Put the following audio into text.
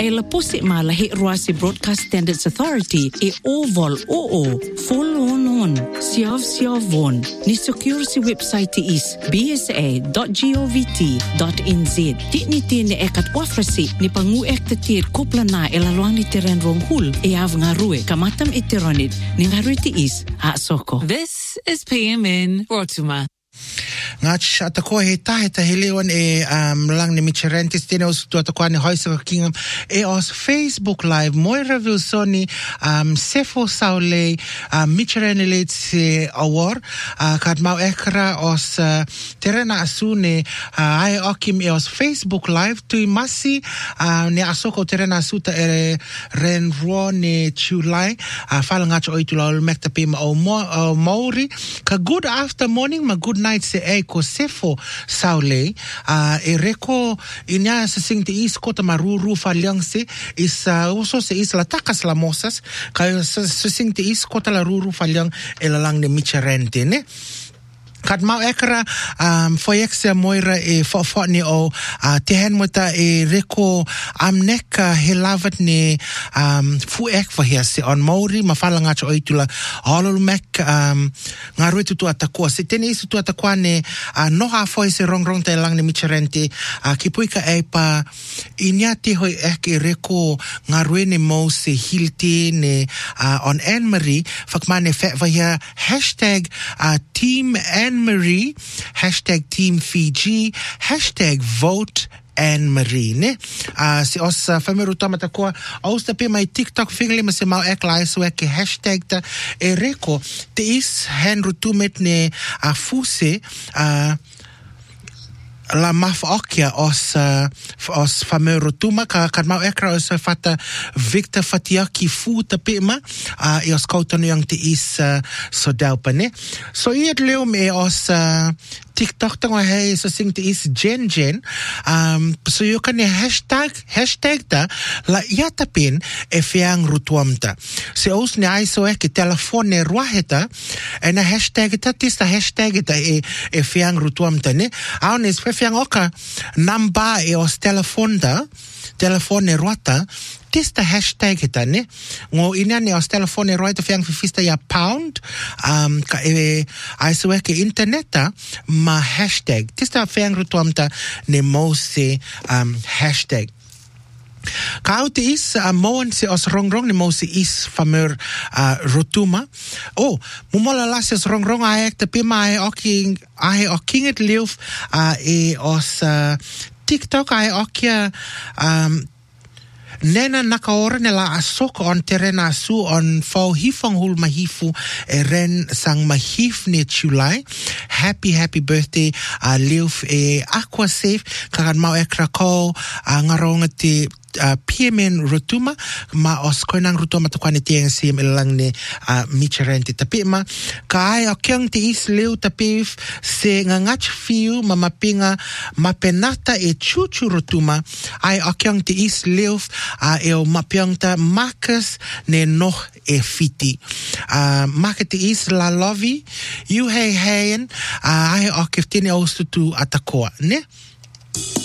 ay lapusi malahi Ruasi Broadcast Standards Authority e oval oo follow-on siav-siavon ni secure si website is bsa.govt.nz di ni tine ekat wafrasi ni panguek tatir kopla na elaluang ni teren ronghul e av ngarue kamatam itironid ni ngarue ti is soko. This is PMN Rotuma. Ngach atakuwa heta hiliwan lang ni Micherentis tinos tu atakuwa ni hoisa kingam os Facebook live Moira Wilsoni Sefo Saule Micherenilate se awar kad mau ekra os terena asune ai okim os Facebook live tu masi ni asoko terena asuta ren ruone chulai fala ngach oitula mekta pima o Maori ka good after morning ma good night se ko Sefo Saule e reko inya se sing te is kota maruru faliang se is oso se is la takas la mosas ka se sing te is kota la ruru faliang elalang de Micherente ne kad mau ekra foyekse moira e fo ni o tehen mota e reko amneka helavat ni fu ek for here se on Maori mafala ngacho oitula holol mek ngaru tu atakua se teni isu tu atakua ne no ha foi se rong te lang ni Micherente kipuika e pa inyati hoi ek e reko ngaru ne mo se hilti ne on Anne Marie fakmane fe for here #team Anne Marie, #Team Fiji, #Vote Anne Marie, ne? Si os fameru tamata ko aus ta pe mai TikTok fingle mas mau ek lai so ek hashtag ta e reko te is Henry Tumet ne fuse la maf okia os fameru tuma ka mau ekra os fata Victor Fatiaki fu ta pe ma e os kautan yang te is so daupa ne so iet leo me os TikTok tanga hey so sing te is Jen so you can hashtag ta la yata pin e fiang rutuamta se os ne ai so ek telefone ruaheta en hashtag ta tista hashtag ta e fiang rutuamta ne aonis fiang oka namba e os telefone ruata tista hashtag ita ne ngo ina ne os telefone ruata fiang fifista ya pound ka ai so ek interneta ma hashtag tista fiang rutuamta ne mose hashtag Kauti is moan se os rongrong ni mo se is famer rotuma mumola las es rongrong aek te pima ai oking it liuf e os TikTok ai okia nena nakaora nela asoko on terena su on fau hifong hul mahifu e ren sang mahif ne chulai happy birthday liuf e aqua safe kagan mau ekra ko ngaronga te PMN Rotuma ma os koinang rutuma to kwani tieng sim ilang ni Micherente tapi ma kai okyang ti is leu tapi se ngangach fiu mamapinga mapenata e chuchu rotuma ai okyang ti is leu e o mapiang ta Marcus ne noh e fiti market is la lovi you hey ai okiftini ostu tu atakoa ne